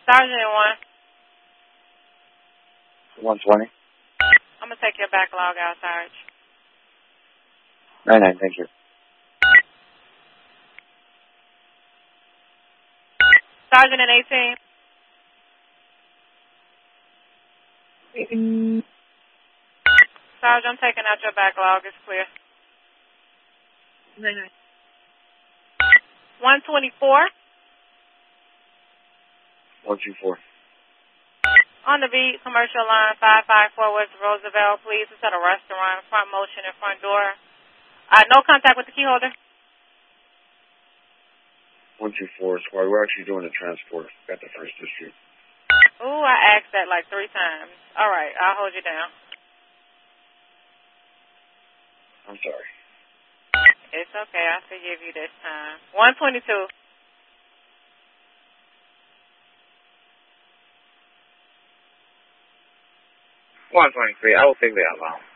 Sergeant 1. 120. I'm going to take your backlog out, Sarge. 99, thank you. Sergeant in 18. Sarge, I'm taking out your backlog. It's clear. 124. 124. On the beat, commercial line 554 West Roosevelt, please. It's at a restaurant, front motion and front door. No contact with the key holder. 124, squad. We're actually doing a transport at the 1st District. Ooh, I asked that like 3 times. All right, I'll hold you down. I'm sorry. It's okay. I forgive you this time. 122. 123. I will take the alarm.